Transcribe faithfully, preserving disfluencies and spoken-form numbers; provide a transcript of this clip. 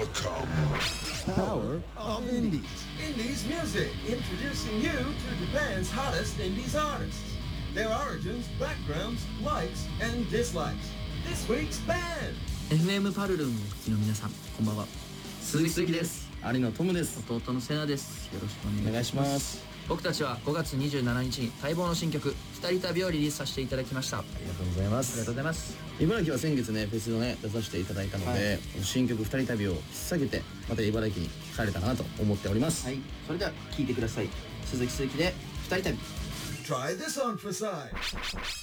Power of Indies. Indies music, introducing you to Japan's hottest Indies artists. Their origins, backgrounds, likes, and dislikes. This week's band. エフエム パルルンをお聞きの皆さん、こんばんは。鈴木鈴木です。 有野トムです。 弟のセナです。よろしくお願いします。 お願いします。 僕たちはごがつにじゅうしちにちに待望の新曲「二人旅」をリリースさせていただきました。ありがとうございます。 ありがとうございます。 茨城は先月ねフェスをね出させていただいたので、はい、新曲「二人旅」を引っ提げてまた茨城に帰れたかなと思っております。 はい、それでは聴いてください。鈴木鈴木で「二人旅」。 Try this on for size.